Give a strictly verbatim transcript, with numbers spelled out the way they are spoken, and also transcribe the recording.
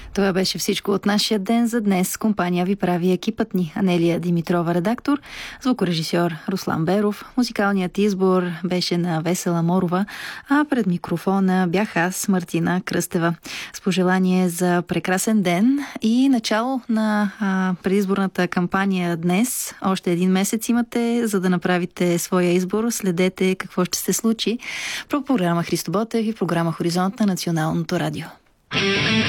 Това беше всичко от нашия ден за днес. Компания ви прави екипът ни. Анелия Димитрова, редактор, звукорежисьор Руслан Беров. Музикалният избор беше на Весела Морова, а пред микрофона бях аз, Мартина Кръстева. С пожелание за прекрасен ден и начало на а, предизборната кампания днес. Още един месец имате, за да направите своя избор. Следете какво ще се случи. Про програма Христо Ботев и програма Хоризонт на Националното радио.